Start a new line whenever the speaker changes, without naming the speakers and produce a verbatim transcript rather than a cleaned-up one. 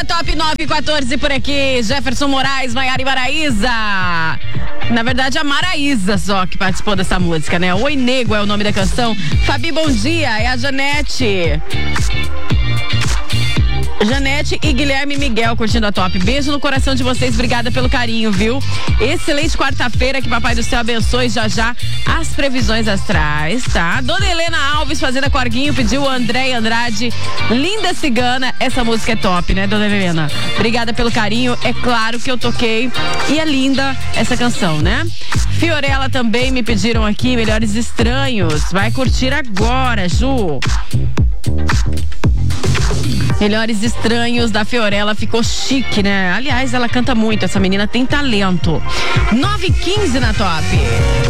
na Top nove quatorze por aqui. Jefferson Moraes, Maiara e Maraísa. Na verdade, a Maraísa só que participou dessa música, né? Oi Nego é o nome da canção. Fabi, bom dia. É a Janete. Janete e Guilherme Miguel curtindo a Top. Beijo no coração de vocês, obrigada pelo carinho, viu? Excelente quarta-feira, que Papai do Céu abençoe já já as previsões astrais, tá? Dona Helena Alves fazendo a corguinho, pediu o André Andrade, Linda Cigana. Essa música é top, né, Dona Helena? Obrigada pelo carinho, é claro que eu toquei e é linda essa canção, né? Fiorella também me pediram aqui, Melhores Estranhos. Vai curtir agora, Ju. Melhores Estranhos da Fiorella, ficou chique, né? Aliás, ela canta muito, essa menina tem talento. nove e quinze na Top.